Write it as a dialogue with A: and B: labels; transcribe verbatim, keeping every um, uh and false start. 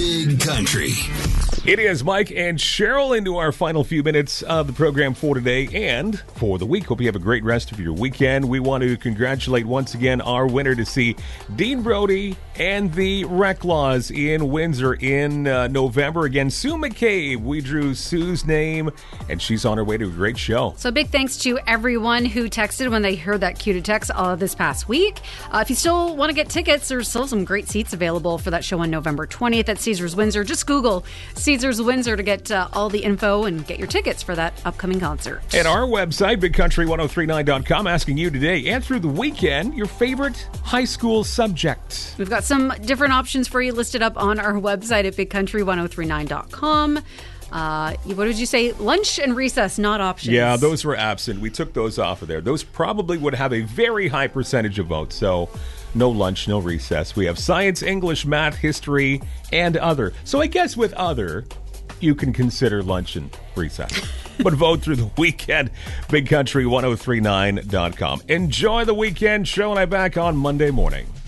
A: Big Country.
B: It is Mike and Cheryl into our final few minutes of the program for today and for the week. Hope you have a great rest of your weekend. We want to congratulate once again our winner to see Dean Brody and the Reclaws in Windsor in uh, November. Again, Sue McCabe. We drew Sue's name, and she's on her way to a great show.
C: So big thanks to everyone who texted when they heard that cue to text uh, this past week. Uh, if you still want to get tickets, there's still some great seats available for that show on November twentieth at Caesars Windsor. Just Google Caesars Windsor to get uh, all the info and get your tickets for that upcoming concert.
B: At our website, big country ten thirty-nine dot com, asking you today and through the weekend your favorite high school subject.
C: We've got some different options for you listed up on our website at big country ten thirty-nine dot com. Uh, what did you say? Lunch and recess, not options.
B: Yeah, those were absent. We took those off of there. Those probably would have a very high percentage of votes. So no lunch, no recess. We have science, English, math, history, and other. So I guess with other, you can consider lunch and recess. But vote through the weekend. big country ten thirty-nine dot com. Enjoy the weekend. Show and I back on Monday morning.